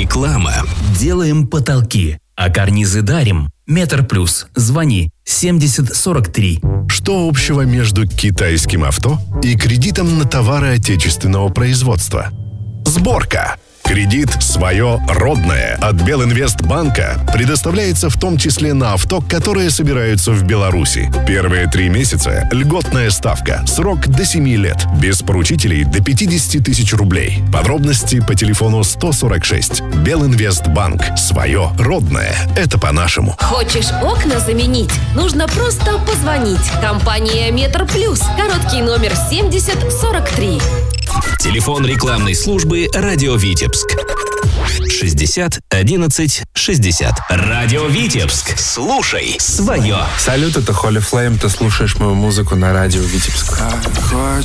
Реклама. Делаем потолки, а карнизы дарим. Метр плюс. Звони 7043. Что общего между китайским авто и кредитом на товары отечественного производства? Сборка. Кредит «Свое родное» от Белинвестбанка предоставляется в том числе на авто, которые собираются в Беларуси. Первые 3 месяца – льготная ставка, срок до 7 лет, без поручителей до 50 тысяч рублей. Подробности по телефону 146. Белинвестбанк. Свое родное. Это по-нашему. Хочешь окна заменить? Нужно просто позвонить. Компания «Метр Плюс». Короткий номер 7043. Телефон рекламной службы «Радио Витебск». 60 11 60. Радио Витебск. Слушай свое. Салют, это Holy Flame. Ты слушаешь мою музыку на радио Витебск.